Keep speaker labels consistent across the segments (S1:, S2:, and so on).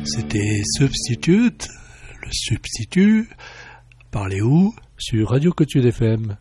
S1: C'était Substitute, le substitut, par les Who, sur Radio Cotude FM.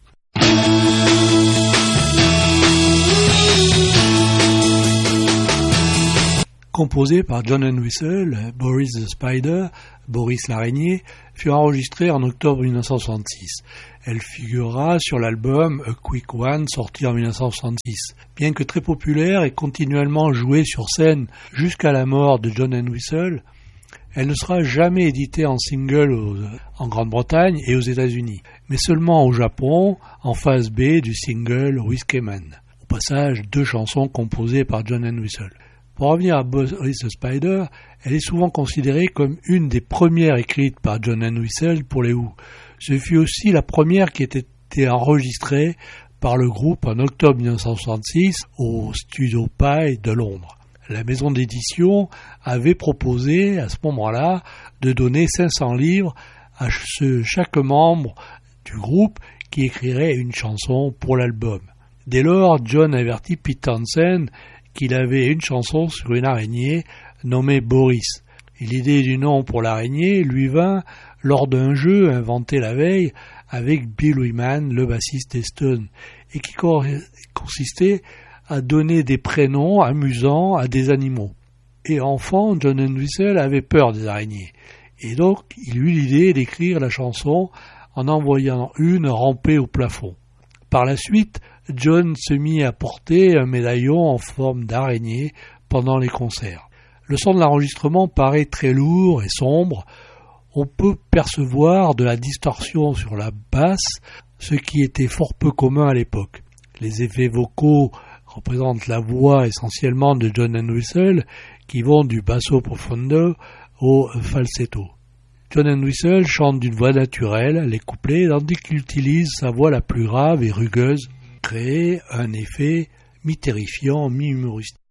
S1: Composé par John Entwistle, Boris the Spider, Boris l'araignée, fut enregistrée en octobre 1966. Elle figurera sur l'album A Quick One, sorti en 1966. Bien que très populaire et continuellement jouée sur scène jusqu'à la mort de John Entwistle, elle ne sera jamais éditée en single en Grande-Bretagne et aux États-Unis, mais seulement au Japon, en phase B du single Whiskey Man. Au passage, 2 chansons composées par John Entwistle. Pour revenir à Boris the Spider, elle est souvent considérée comme une des premières écrites par John Entwistle pour les Who. Ce fut aussi la première qui était enregistrée par le groupe en octobre 1966 au Studio Pi de Londres. La maison d'édition avait proposé à ce moment-là de donner 500 livres à chaque membre du groupe qui écrirait une chanson pour l'album. Dès lors, John avertit Pete Townshend qu'il avait une chanson sur une araignée nommée Boris. Et l'idée du nom pour l'araignée lui vint lors d'un jeu inventé la veille avec Bill Wyman, le bassiste des Stones, et qui consistait à donner des prénoms amusants à des animaux. Et enfant, John Entwistle avait peur des araignées, et donc il eut l'idée d'écrire la chanson en envoyant une ramper au plafond. Par la suite, John se mit à porter un médaillon en forme d'araignée pendant les concerts. Le son de l'enregistrement paraît très lourd et sombre. On peut percevoir de la distorsion sur la basse, ce qui était fort peu commun à l'époque. Les effets vocaux représentent la voix essentiellement de John Entwistle, qui vont du basso profondo au falsetto. John Entwistle chante d'une voix naturelle les couplets, tandis qu'il utilise sa voix la plus grave et rugueuse, créer un effet mi-terrifiant, mi-humoristique.